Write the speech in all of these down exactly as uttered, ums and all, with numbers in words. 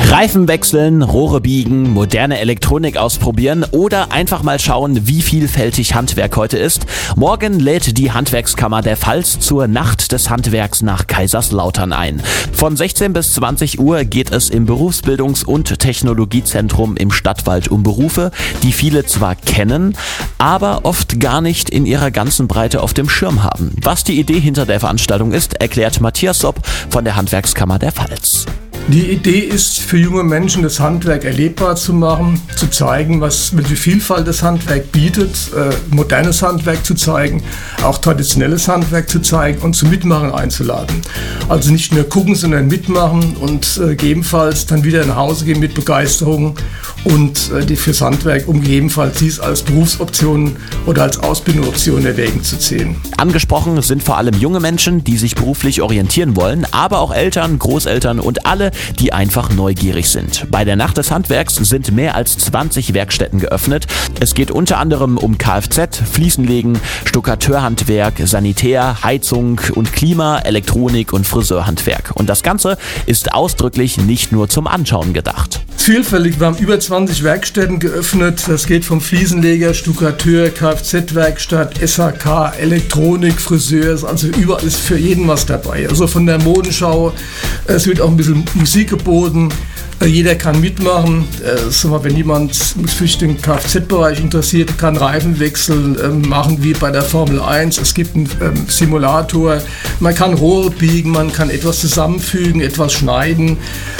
Reifen wechseln, Rohre biegen, moderne Elektronik ausprobieren oder einfach mal schauen, wie vielfältig Handwerk heute ist. Morgen lädt die Handwerkskammer der Pfalz zur Nacht des Handwerks nach Kaiserslautern ein. Von sechzehn bis zwanzig Uhr geht es im Berufsbildungs- und Technologiezentrum im Stadtwald um Berufe, die viele zwar kennen, aber oft gar nicht in ihrer ganzen Breite auf dem Schirm haben. Was die Idee hinter der Veranstaltung ist, erklärt Matthias Sopp von der Handwerkskammer der Pfalz. Die Idee ist, für junge Menschen das Handwerk erlebbar zu machen, zu zeigen, was welche Vielfalt das Handwerk bietet, äh, modernes Handwerk zu zeigen, auch traditionelles Handwerk zu zeigen und zum Mitmachen einzuladen. Also nicht nur gucken, sondern mitmachen und äh, gegebenenfalls dann wieder nach Hause gehen mit Begeisterung und äh, die fürs Handwerk, um gegebenenfalls dies als Berufsoption oder als Ausbildungsoption erwägen zu ziehen. Angesprochen sind vor allem junge Menschen, die sich beruflich orientieren wollen, aber auch Eltern, Großeltern und alle, die einfach neugierig sind. Bei der Nacht des Handwerks sind mehr als zwanzig Werkstätten geöffnet. Es geht unter anderem um Kfz, Fliesenlegen, Stuckateurhandwerk, Sanitär, Heizung und Klima, Elektronik und Friseurhandwerk. Und das Ganze ist ausdrücklich nicht nur zum Anschauen gedacht. Vielfältig, wir haben über zwanzig Werkstätten geöffnet. Das geht vom Fliesenleger, Stuckateur, Kfz-Werkstatt, S H K, Elektronik, Friseur, also überall ist für jeden was dabei. Also von der Modenschau, es wird auch ein bisschen Musik geboten. Jeder kann mitmachen. Wenn jemand sich den Kfz-Bereich interessiert, kann Reifenwechsel machen wie bei der Formel eins. Es gibt einen Simulator. Man kann Rohre biegen, man kann etwas zusammenfügen, etwas schneiden,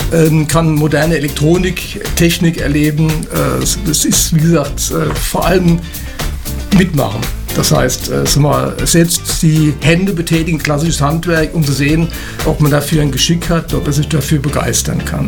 kann moderne Elektronik, Technik erleben. Das ist, wie gesagt, vor allem mitmachen. Das heißt, selbst die Hände betätigen, klassisches Handwerk, um zu sehen, ob man dafür ein Geschick hat, ob er sich dafür begeistern kann.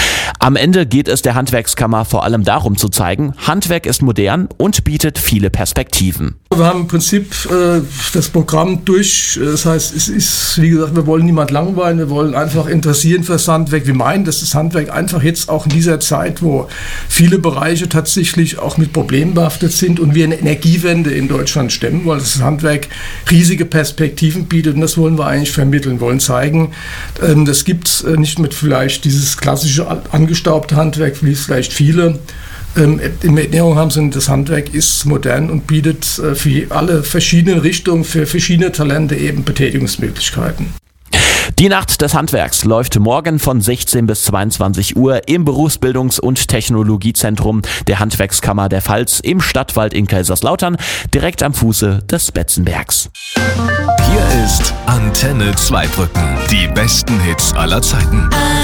Am Ende geht es der Handwerkskammer vor allem darum zu zeigen, Handwerk ist modern und bietet viele Perspektiven. Wir haben im Prinzip äh, das Programm durch. Das heißt, es ist, wie gesagt, wir wollen niemand langweilen, wir wollen einfach interessieren für das Handwerk. Wir meinen, dass das Handwerk einfach jetzt auch in dieser Zeit, wo viele Bereiche tatsächlich auch mit Problemen behaftet sind und wir eine Energiewende in Deutschland stemmen wollen, dass das Handwerk riesige Perspektiven bietet und das wollen wir eigentlich vermitteln, wollen zeigen, ähm, das gibt äh, nicht mit vielleicht dieses klassische angestaubte Handwerk, wie es vielleicht viele Ähm, in Erinnerung haben, sind das Handwerk ist modern und bietet äh, für alle verschiedenen Richtungen, für verschiedene Talente eben Betätigungsmöglichkeiten. Die Nacht des Handwerks läuft morgen von sechzehn bis zweiundzwanzig Uhr im Berufsbildungs- und Technologiezentrum der Handwerkskammer der Pfalz im Stadtwald in Kaiserslautern, direkt am Fuße des Betzenbergs. Hier ist Antenne Zweibrücken, die besten Hits aller Zeiten.